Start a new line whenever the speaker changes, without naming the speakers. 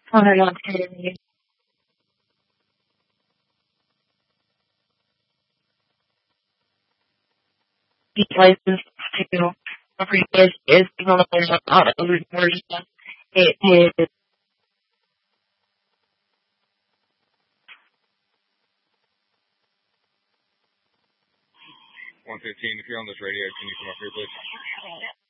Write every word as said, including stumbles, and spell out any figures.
Hold on, Kenny. He license to the previous is even though there's a lot of other versions. It is
one fifteen, if you're on this radio, can you come up here, please?